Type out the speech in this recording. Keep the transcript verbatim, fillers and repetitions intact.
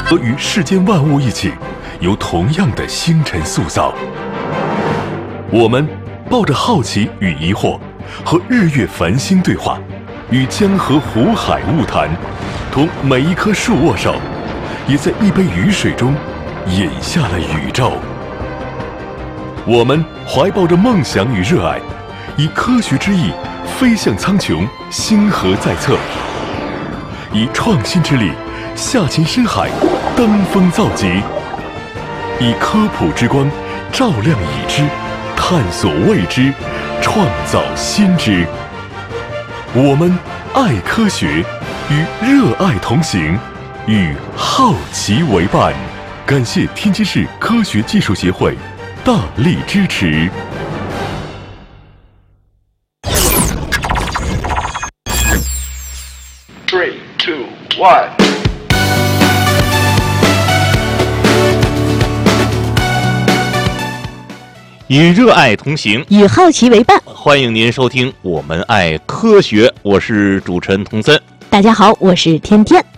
和与世间万物一起，由同样的星辰塑造。我们抱着好奇与疑惑，和日月繁星对话，与江河湖海物谈，同每一棵树握手，也在一杯雨水中饮下了宇宙。我们怀抱着梦想与热爱，以科学之翼飞向苍穹，星河在侧；以创新之力下潜深海，登峰造极；以科普之光照亮已知，探索未知，创造新知。我们爱科学，与热爱同行，与好奇为伴。感谢天津市科学技术协会大力支持。 Three, two, one。 与热爱同行， 与好奇为伴。 欢迎您收听《我们爱科学》，我是主持人童森。 大家好，我是天天。